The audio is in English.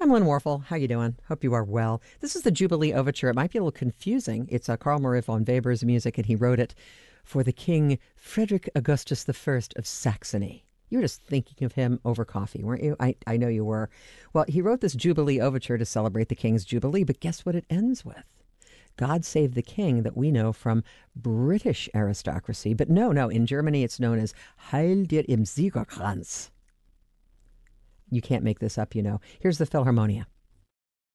I'm Lynn Warfel. How you doing? Hope you are well. This is the Jubilee Overture. It might be a little confusing. It's Carl Maria von Weber's music, and he wrote it for the King Frederick Augustus I of Saxony. You were just thinking of him over coffee, weren't you? I know you were. Well, he wrote this Jubilee Overture to celebrate the King's Jubilee, but guess what it ends with? God Save the King, that we know from British aristocracy. But no, in Germany it's known as Heil dir im Siegerkranz. You can't make this up, you know. Here's the Philharmonia.